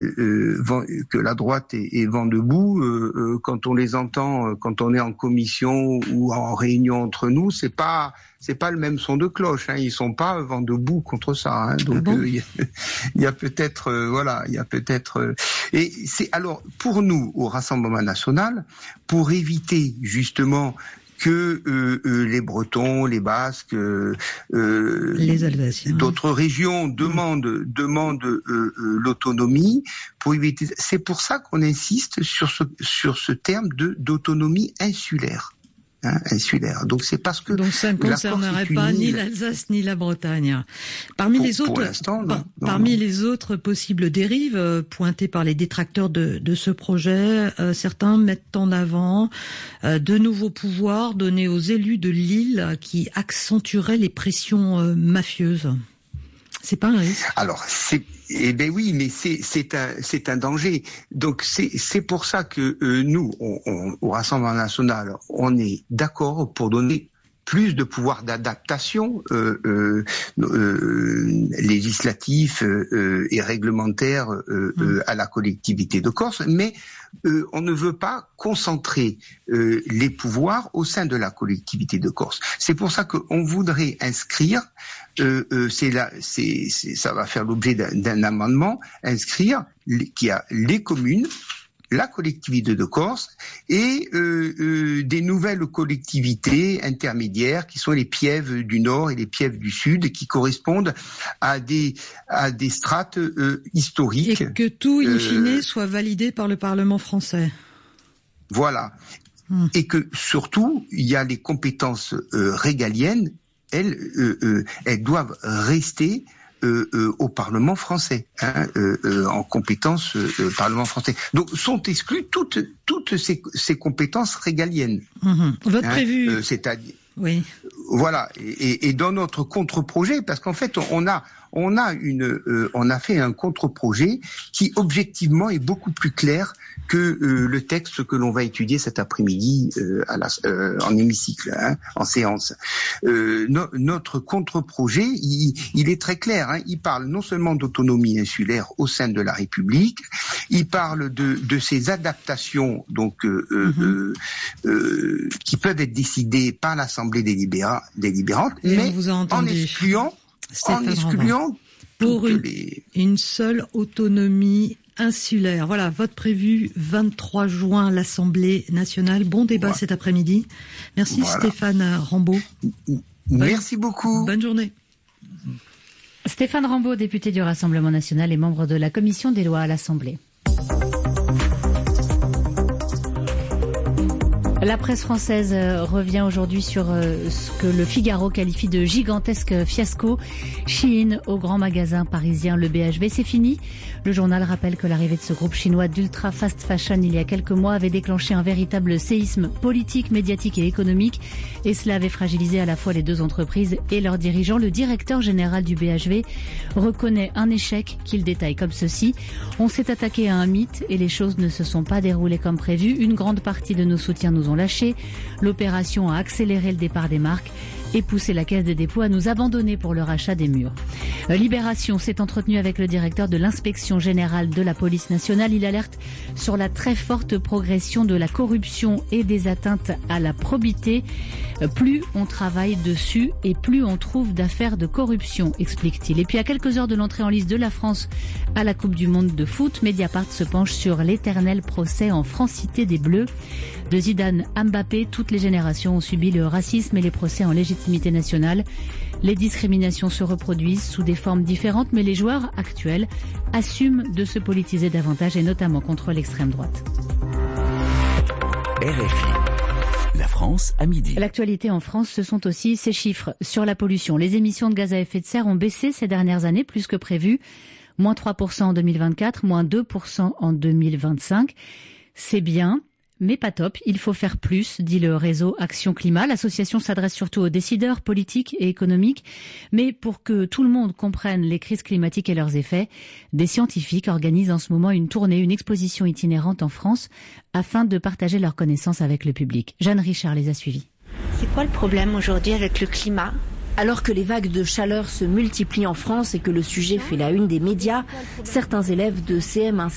que la droite est vent debout, quand on les entend, quand on est en commission ou en réunion entre nous, c'est pas le même son de cloche. Hein. Ils sont pas vent debout contre ça. Hein. Donc il y a peut-être, et c'est alors pour nous au Rassemblement national, pour éviter justement que les Bretons, les Basques, les Alsaciens, d'autres régions demandent l'autonomie. Pour éviter, c'est pour ça qu'on insiste sur ce terme d'autonomie insulaire. Hein, insulaire. Donc c'est parce que donc ça ne concernerait pas ni l'Alsace ni la Bretagne. Parmi les autres possibles dérives pointées par les détracteurs de ce projet, certains mettent en avant de nouveaux pouvoirs donnés aux élus de l'île qui accentueraient les pressions mafieuses. C'est pas un risque. Alors oui, mais c'est un danger. Donc c'est pour ça que nous, au Rassemblement national, on est d'accord pour donner plus de pouvoir d'adaptation législatif et réglementaire à la collectivité de Corse, mais on ne veut pas concentrer les pouvoirs au sein de la collectivité de Corse. C'est pour ça qu'on voudrait inscrire, ça va faire l'objet d'un amendement, inscrire qu'il y a les communes, la collectivité de Corse et des nouvelles collectivités intermédiaires qui sont les pièves du Nord et les pièves du Sud qui correspondent à des strates historiques. Et que tout, in fine, soit validé par le Parlement français. Voilà. Et que surtout, il y a les compétences régaliennes, elles doivent rester au Parlement français, en compétences Parlement français. Donc sont exclues toutes ces compétences régaliennes. Votre prévu, c'est-à-dire, oui. Voilà. Et dans notre contre-projet, parce qu'en fait on a fait un contre-projet qui objectivement est beaucoup plus clair que le texte que l'on va étudier cet après-midi en hémicycle, en séance. Notre contre-projet, il est très clair. Il parle non seulement d'autonomie insulaire au sein de la République, il parle de ces adaptations donc qui peuvent être décidées par l'Assemblée délibérante, mais en excluant pour une seule autonomie insulaire. Voilà, vote prévu 23 juin à l'Assemblée nationale. Bon débat cet après-midi. Merci Stéphane Rambaud. Merci beaucoup. Bonne journée. Stéphane Rambaud, député du Rassemblement national et membre de la commission des lois à l'Assemblée. La presse française revient aujourd'hui sur ce que le Figaro qualifie de gigantesque fiasco. Shein au grand magasin parisien, le BHV, c'est fini. Le journal rappelle que l'arrivée de ce groupe chinois d'ultra fast fashion il y a quelques mois avait déclenché un véritable séisme politique, médiatique et économique. Et cela avait fragilisé à la fois les deux entreprises et leurs dirigeants. Le directeur général du BHV reconnaît un échec qu'il détaille comme ceci. On s'est attaqué à un mythe et les choses ne se sont pas déroulées comme prévu. Une grande partie de nos soutiens nous ont lâché. L'opération a accéléré le départ des marques et poussé la Caisse des dépôts à nous abandonner pour le rachat des murs. Libération s'est entretenu avec le directeur de l'inspection générale de la police nationale. Il alerte sur la très forte progression de la corruption et des atteintes à la probité. Plus on travaille dessus et plus on trouve d'affaires de corruption, explique-t-il. Et puis à quelques heures de l'entrée en lice de la France à la Coupe du Monde de foot, Mediapart se penche sur l'éternel procès en francité des Bleus. De Zidane à Mbappé, toutes les générations ont subi le racisme et les procès en légitimité nationale. Les discriminations se reproduisent sous des formes différentes, mais les joueurs actuels assument de se politiser davantage et notamment contre l'extrême droite. RFI. La France à midi. L'actualité en France, ce sont aussi ces chiffres sur la pollution. Les émissions de gaz à effet de serre ont baissé ces dernières années plus que prévu. Moins 3% en 2024, moins 2% en 2025. C'est bien. Mais pas top, il faut faire plus, dit le réseau Action Climat. L'association s'adresse surtout aux décideurs politiques et économiques. Mais pour que tout le monde comprenne les crises climatiques et leurs effets, des scientifiques organisent en ce moment une tournée, une exposition itinérante en France afin de partager leurs connaissances avec le public. Jeanne Richard les a suivis. C'est quoi le problème aujourd'hui avec le climat ? Alors que les vagues de chaleur se multiplient en France et que le sujet fait la une des médias, certains élèves de CM1